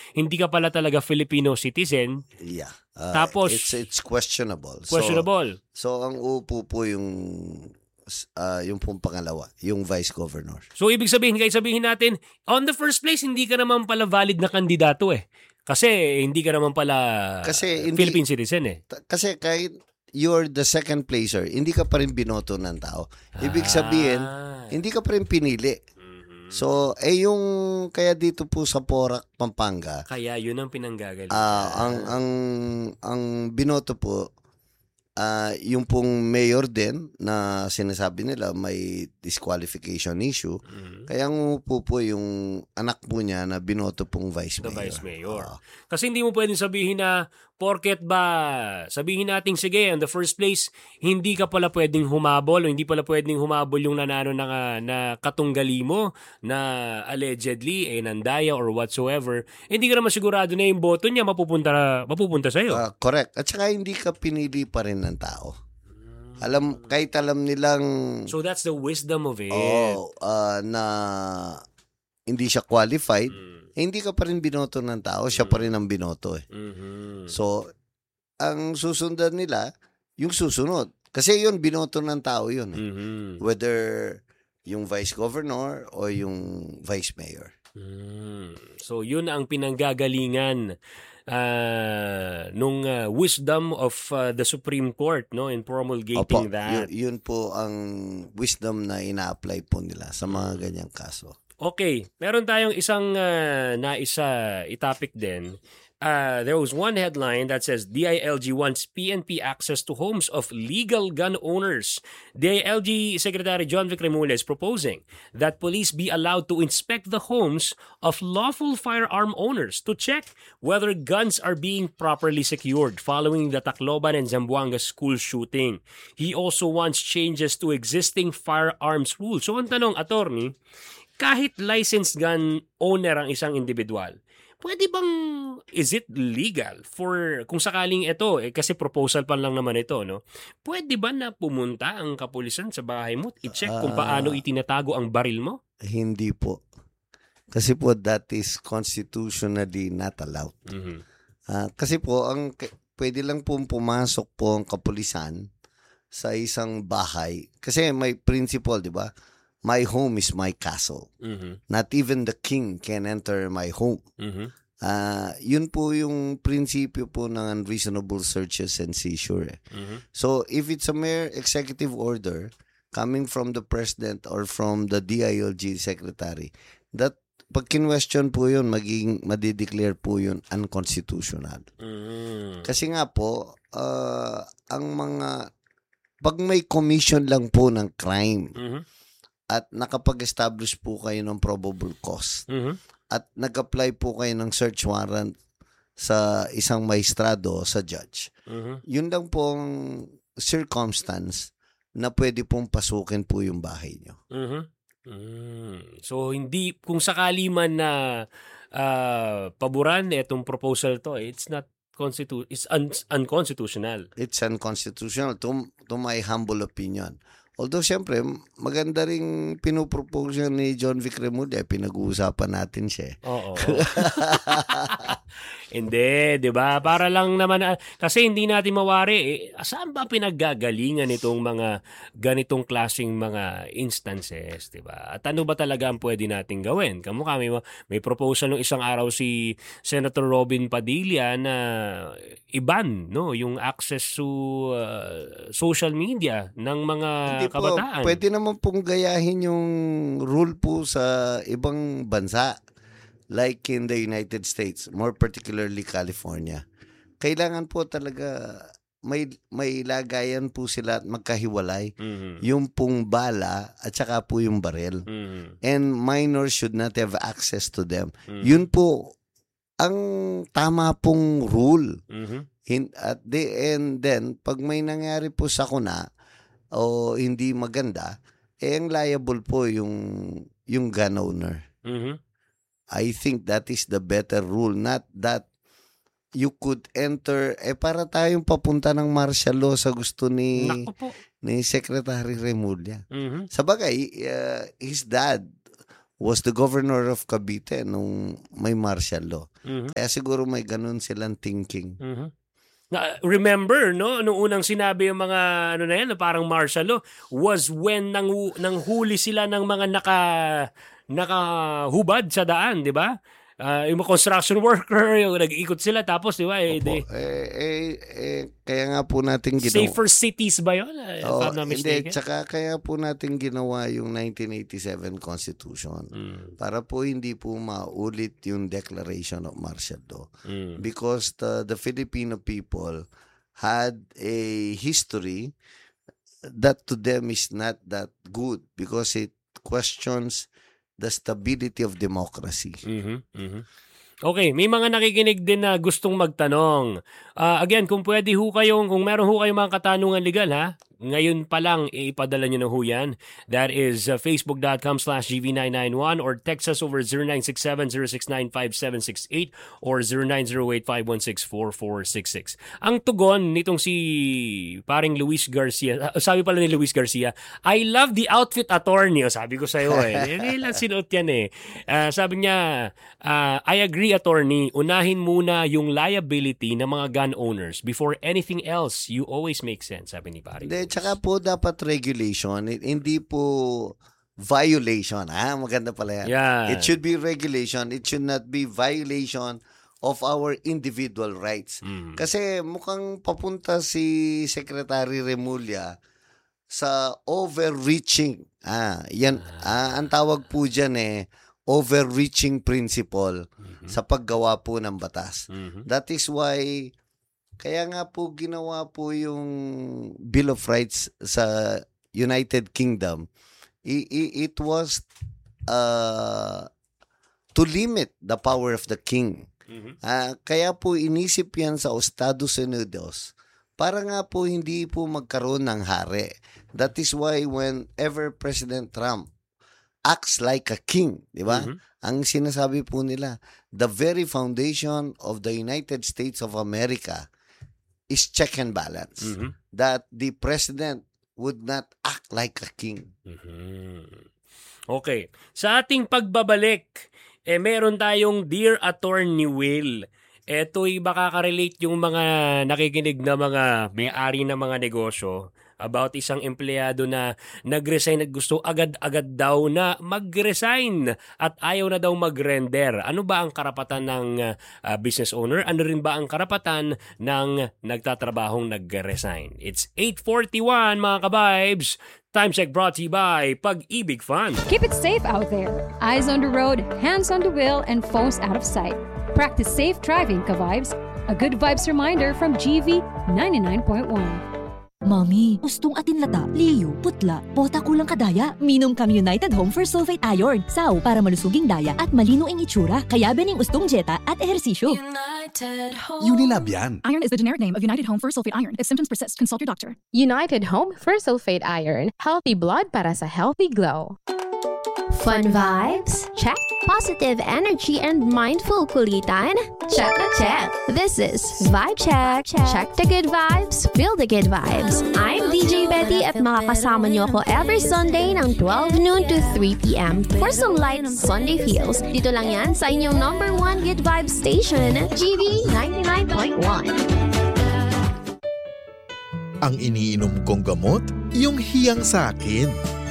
hindi ka pala talaga Filipino citizen. Yeah. Tapos, it's questionable. Questionable. So ang upo po yung pong pangalawa, yung vice governor. So ibig sabihin, kahit sabihin natin, on the first place, hindi ka naman pala valid na kandidato eh. Kasi hindi ka naman pala Philippine citizen eh. Kasi kahit you're the second placer, hindi ka pa rin binoto ng tao. Ibig sabihin, hindi ka pa rin pinili. So, yung kaya dito po sa Porac, Pampanga, kaya yun ang pinanggagalingan. Ang binoto po, yung pong mayor din na sinasabi nila may disqualification issue. Kaya po yung anak po niya na binoto pong vice mayor. The vice mayor. Kasi hindi mo pwedeng sabihin na porket ba, sabihin natin sige, in the first place, hindi ka pala pwedeng humabol o hindi pala pwedeng humabol yung nanalo na katunggali mo na allegedly nandaya or whatsoever. Hindi ka naman sigurado na yung boto niya mapupunta sa'yo. Correct. At saka hindi ka pinili pa rin ng tao. Kahit alam nilang... So that's the wisdom of it. Na hindi siya qualified, hindi ka pa rin binoto ng tao, siya pa rin ang binoto eh. So, ang susundan nila, yung susunod. Kasi yun, binoto ng tao yun. Whether yung vice governor o yung vice mayor. So, yun ang pinanggagalingan nung wisdom of the Supreme Court, no, in promulgating that. Yun po ang wisdom na ina-apply po nila sa mga ganyang kaso. Okay, meron tayong isang topic din. There was one headline that says DILG wants PNP access to homes of legal gun owners. DILG Secretary John Vic Remulla is proposing that police be allowed to inspect the homes of lawful firearm owners to check whether guns are being properly secured following the Tacloban and Zamboanga school shooting. He also wants changes to existing firearms rules. So ang tanong, attorney, kahit licensed gun owner ang isang individual, pwede bang, is it legal for, kung sakaling ito, kasi proposal pa lang naman ito, no? Pwede ba na pumunta ang kapulisan sa bahay mo at i-check kung paano itinatago ang baril mo? Hindi po. Kasi po, that is constitutionally not allowed. Kasi po, pwede lang po pumasok po ang kapulisan sa isang bahay. Kasi may principle, di ba? My home is my castle. Not even the king can enter my home. Yun po yung prinsipyo po ng unreasonable searches and seizure. So, if it's a mere executive order coming from the president or from the DILG secretary, that pag kinwestiyon po yun, madideclare po yun unconstitutional. Kasi nga po, pag may commission lang po ng crime, at nakapag-establish po kayo ng probable cause, at nag-apply po kayo ng search warrant sa isang maestrado o sa judge, yun lang pong circumstance na pwede pong pasukin po yung bahay nyo. So, hindi, kung sakali man na paboran itong proposal to, it's not it's unconstitutional. It's unconstitutional to my humble opinion. Although, siyempre, maganda rin pinupropose ni John Vic Remulla. Pinag-uusapan natin siya. Oo. Hindi, di ba? Para lang naman, kasi hindi natin mawari, saan ba pinaggagalingan itong mga ganitong klaseng mga instances, di ba? At ano ba talaga ang pwede natin gawin? Kamukha, may proposal ng isang araw si Senator Robin Padilla na iban, no, yung access to social media ng mga kabataan. Pwede naman pong gayahin yung rule po sa ibang bansa. Like in the United States, more particularly California. Kailangan po talaga may lagayan po sila at magkahiwalay. Yung pong bala at saka po yung baril. And minors should not have access to them. Yun po ang tama pong rule. And then, pag may nangyari po sa kuna o hindi maganda, ang liable po yung gun owner. I think that is the better rule. Not that you could enter, para tayong papunta ng martial law sa gusto ni Secretary Remulla. Sabagay, his dad was the governor of Cavite nung may martial law. Mhm. Kaya siguro may ganun silang thinking. Mhm. Remember, no, nung unang sinabi yung mga ano na yan, na parang martial law, was when nanghuli sila ng mga nakahubad sa daan, di ba? Yung mga construction worker, yung nag-ikot sila, tapos, di ba? Opo. Kaya nga po natin ginawa. Safer cities ba yun? If I'm not Hindi, mistaken. tsaka kaya po natin ginawa yung 1987 Constitution para po hindi po maulit yung declaration of martial law. Because the Filipino people had a history that to them is not that good because it questions the stability of democracy. Okay, may mga nakikinig din na gustong magtanong. Again, kung meron ho kayong mga katanungan legal, ha? Ngayon pa lang, ipadala nyo na ho yan. That is facebook.com/gv991 or text us over 0967-069-5768 or 0908-516-4466. Ang tugon nitong si paring Luis Garcia, sabi pala ni Luis Garcia, I love the outfit attorney. O, sabi ko sa'yo Hindi lang sinuot yan sabi niya, I agree attorney, unahin muna yung liability ng mga gun owners before anything else. You always make sense, sabi ni paring. Tsaka po dapat regulation, hindi po violation. Maganda pala yan. Yeah. It should be regulation. It should not be violation of our individual rights. Kasi mukhang papunta si Secretary Remulla sa overreaching. Ang tawag po dyan overreaching principle sa paggawa po ng batas. That is why kaya nga po ginawa po yung Bill of Rights sa United Kingdom. It was to limit the power of the king. Kaya po inisip yan sa Estados Unidos para nga po hindi po magkaroon ng hari. That is why whenever President Trump acts like a king, di ba? Ang sinasabi po nila, the very foundation of the United States of America is check and balance. That the president would not act like a king. Okay. Sa ating pagbabalik, meron tayong Dear Attorney Will. Ito'y makaka-relate yung mga nakikinig na mga may-ari ng mga negosyo about isang empleyado na nag-resign at gusto agad-agad daw na mag-resign at ayaw na daw mag-render. Ano ba ang karapatan ng business owner? Ano rin ba ang karapatan ng nagtatrabahong nag-resign? It's 8:41 mga ka-vibes. Time check brought to you by Pag-ibig Fund. Keep it safe out there. Eyes on the road, hands on the wheel, and phones out of sight. Practice safe driving, ka-vibes. A good vibes reminder from GV 99.1. Mami, gustong atin lata, liyo, putla, bota kulang kadaya. Minom kam United Home for Sulfate Iron. Sao, para malusuging daya at malino ang itsura. Kaya bening ustong jeta at ehersisyo. Unilab yan. Iron is the generic name of United Home for Sulfate Iron. If symptoms persist, consult your doctor. United Home for Sulfate Iron. Healthy blood para sa healthy glow. Fun vibes? Check. Positive energy and mindful kulitan? Check na check. This is Vibe Check. Check the good vibes, feel the good vibes. I'm DJ Betty at makakasama niyo ako every Sunday ng 12 noon to 3 p.m. for some light Sunday feels. Dito lang yan sa inyong number 1 good vibes station, GV 99.1. Ang iniinom kong gamot, yung hiyang sa akin.